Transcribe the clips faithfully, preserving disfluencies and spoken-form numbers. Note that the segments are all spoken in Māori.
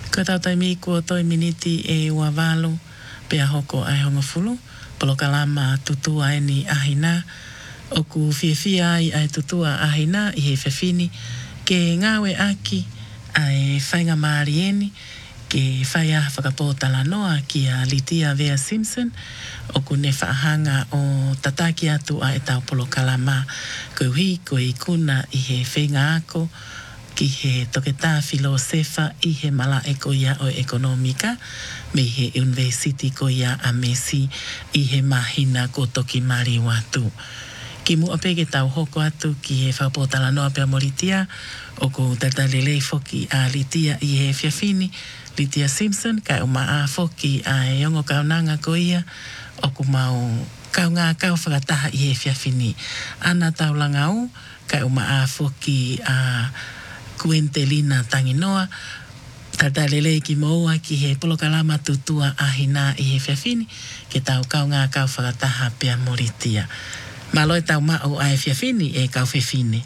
Ko tau taimi kua toi miniti e wawalo, pea hoko ai honga fulu, polo kalama tutua e ni ahina, o ku fiafia ai ai tutua ahina i he fefini, ke ngawe aki ai whainga maarieni, ke whaia whakapōtala noa ki a Litia Vea Simpson, o ku ne whaahanga o tataki atu a e tau polo kalama, ko hui ko i kuna i he whainga ako, ki he toketā filosefa i he mala e ko ia o ekonomika, me he university ko ia a Mesi i he mahina ko toki mari watu. Ki mua peke tau hoko atu ki he whapotala noa pia mo Litia, o ko tata lelei foki a Litia i he fiafini, Litia Simpson, kai o maa foki a e ongo kaunanga ko ia, o ku mau kaunga kau whakataha i he fiafini. Ana tau langau, kai o maa foki a Kuentelina Tanginoa, tata lelei ki moua ki he polokalama tutua ahina i he fiafini, ke tau kaunga kau whakataha pia mo Litia. Malo e tau mao ai fiafini e kau fefine.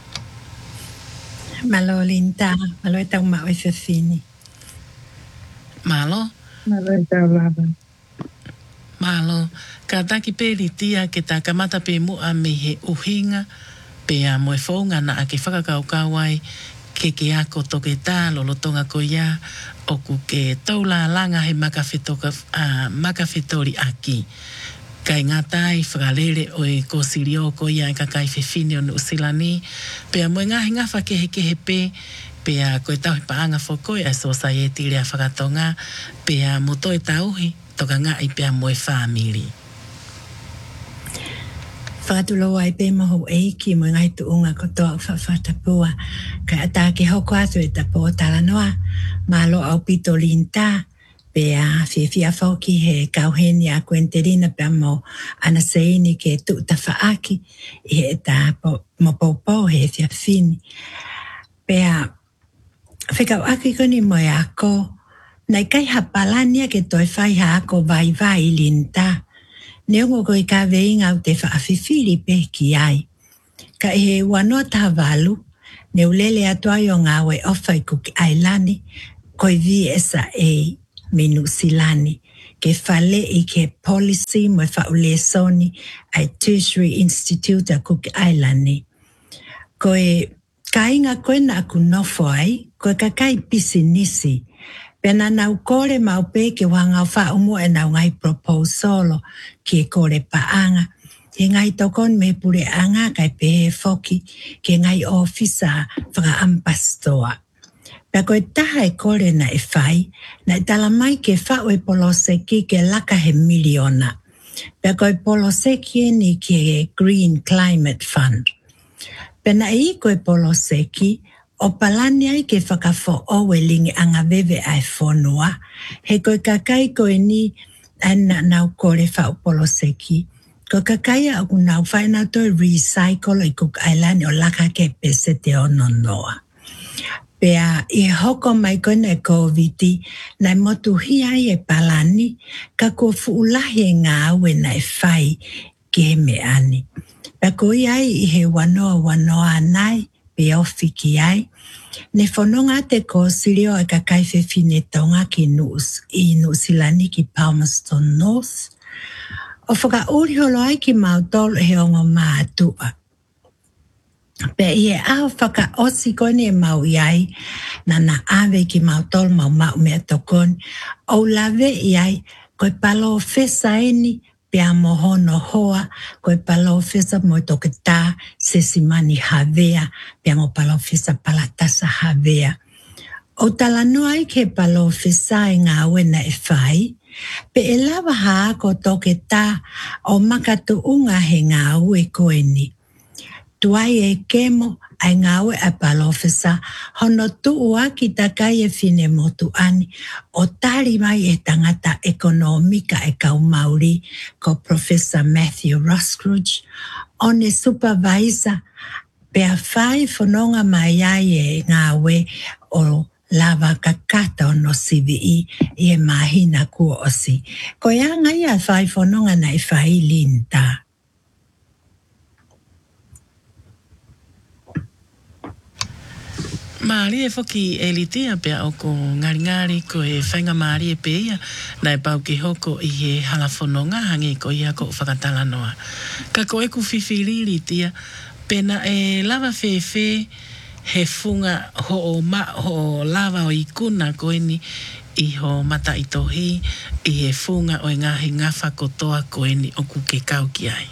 Malo Linda, malo e tau mao e fiafini. Malo? Malo e tau lava. Malo, ka taki pe Litia ke ta kamata pe mua me he uhinga, pe a moe whaunga na a ke whakakaukau ai, ke ke ako toke tā lolotonga ko ia, o ku ke taula langa he makawhetori uh, aki. Kai ngā tai whakalere o e ko sirio ko ia e kakai whewhine o nu usilani, pea moe ngahi ngā whakehe kehe pe, pea koe tau he paanga whokoi a society rea whakatonga, pea moto e tauhi, toka ngā i pea moe whamiri. Whakatulo ai pe maho eiki mo ngai tu unga ko toa whawhatapua. Kai ata ke hoko atu e tapo tala noa. Malo au pito linta. Pea whiawhia whauki he kauheni a Kuentelina pea mo anaseini ke tu ta whaaki. I he ta mo popo he whiawhini. Pea whikau aki koni mo e ako. Nai kai hapalania ke toi whai ha ako vai vai linta. Neongo koe ka veinga o te whaafifiri pe ki ai. Ka e wanoa taha walu, ne ulele atuai o ngā wai ofai kuki ailani, koe vi esa e minu silani, ke whale i ke policy mo e whaule soni ai Tertiary Institute a kuki ailani. Koe ka inga koe na aku nofo ai, koe ka kai pisi nisi, pena nau kore mau pe ke wanga wha umu e nau ngai proposolo ki e kore paanga. He ngai tokon me pure anga kai pe he foki ke ngai ofisa whaka ampastoa. Pea koe taha e kore na e whai, na e tala mai ke whao e poloseki ke laka he miliona. Pea koe poloseki e ni ke Green Climate Fund. Pea na i koe poloseki, o palani ai ke whakafo owe lingi anga vewe ai whonua, he koe kakai koe ni ana nau kore whao poloseki. Ko kakai a ku nau whaina toi recycle i kuk ailani o laka ke pese te ono noa. Pea i hoko mai kone COVID, nai motu hiai e palani, ka ko fuulahi e ngā awe nai whai ki he me ani. Pea ko iai i he wanoa wanoa nai, pe ofi ki ai. Ne whanonga te ko sirio e kakai whewhine tonga ki nus, i nusilani ki Palmerston North. O whaka uri holo ai ki mautolo he ongo mātua. Pe i e ao whaka osi kone e mau iai, na na awe ki mautolo mau mau mea tokon, o lave iai, koe palo fesa eni, pea mohono hoa, koe palo fesa mo toke tā, sesimani havea, pea mo palo fesa palatasa havea. O talanoa ai ke palo fesa e ngā wena e whai, pe e lawa haa ko toke tā, o makatu unga he ngā ue koeni. Tuai e kemo, ai ngā ue a palo fesa, hono tu ua ki takai e fine motu ani, o tari mai e tangata ekonomika e kau Māori, ko Professor Matthew Ruscridge, o ne supervisor, pea whai whanonga mai ai e ngā ue o lava kakata o no C V E i e mahina kua osi. Ko ia ngai a whai whanonga nei whai linta. Maari e foki e litia pea o ko ngari ngari ko e whainga maari e peia na e pau ki hoko i he halafononga hangi ko ia ko whakatala noa. Ka ko e ku whiwhiri litia pena e lava whewhe he funga ho o ma ho lava o ikuna ko eni i ho mata i tohi i he funga o ngahi ngafa kotoa ko eni o ku ke kau ki ai.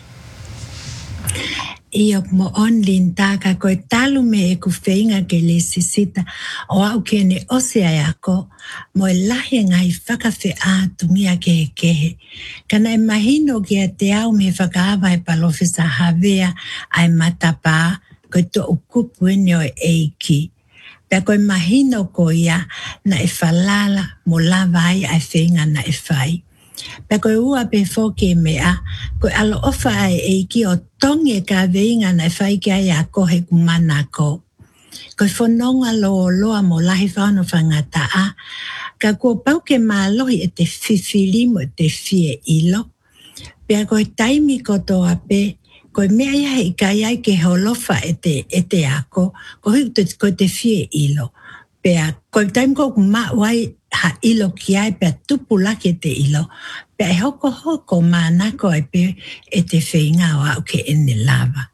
Ia mo on linta ka koe talu me e ku whainga ke le sisita o au ke ne ose ai ako mo e lahi ngai whakawhi a tungia ke he kehe. Kana e mahino ki a te au me whakaawa e palofisa havea ai matapa koe to ukupu ene o e eiki. Pea koe mahino ko ia na e whalala mo lava ai ai whainga na e whai. Pea koe ua pe whoke mea, koe alo ofa ai eiki o tonge ka veinga na whai ki ai a kohe kumana ko. Koe whanonga loa loa mo lahi whano whangata a, ka kua pauke mālohi e te whiwhiri mo te whie ilo. Pea koe taimi kotoa pe, koe mea ia i ka iai ke holofa e te, e te ako, koe koe te whie ilo. Pea koe taimi ko kuma wai ha ilo ki ai pea tupu laki te ilo. Pea e hoko hoko mana ko ai pe e te whainga o au ke ene lava.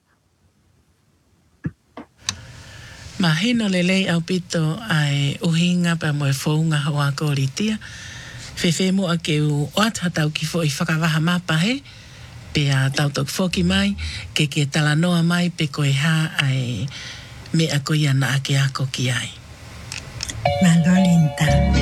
Ma hino lelei au pito ai uhinga pa mo e whaunga hoa ko ritia. Whewhe mo a ke u oata tau ki fo i whakawaha mapahe. Pea tau tok whoki mai ke ke talanoa mai pe koe ha ai me a koe ana ake ako ki ai. Malolinta.